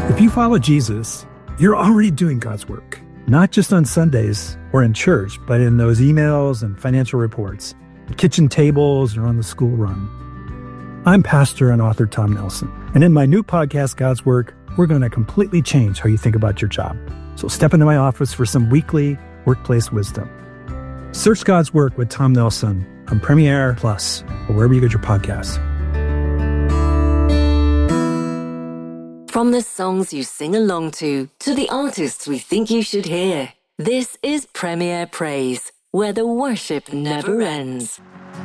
If you follow Jesus, you're already doing God's work, not just on Sundays or in church, but in those emails and financial reports, the kitchen tables, or on the school run. I'm pastor and author Tom Nelson, and in my new podcast, God's Work, we're going to completely change how you think about your job. So step into my office for some weekly workplace wisdom. Search God's Work with Tom Nelson on Premiere Plus or wherever you get your podcasts. From the songs you sing along to the artists we think you should hear, this is Premiere Praise, where the worship never ends.